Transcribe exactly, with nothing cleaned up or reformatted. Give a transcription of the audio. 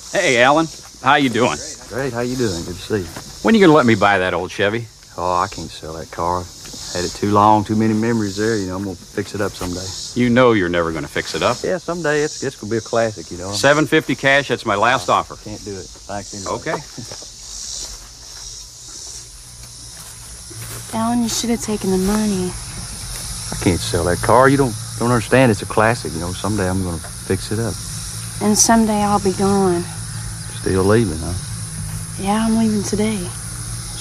Hey, Alan. How you doing? Great. How you doing? Good to see you. When are you gonna let me buy that old Chevy? Oh, I can't sell that car. Had it too long, too many memories there. You know, I'm gonna fix it up someday. You know you're never gonna fix it up. Yeah, someday it's it's gonna be a classic. You know. seven fifty cash. That's my last offer. Can't do it. Thanks. Anyway. Okay. Alan, you should have taken the money. I can't sell that car. You don't don't understand. It's a classic. You know. Someday I'm gonna fix it up. And someday I'll be gone. Still leaving, huh? Yeah, I'm leaving today.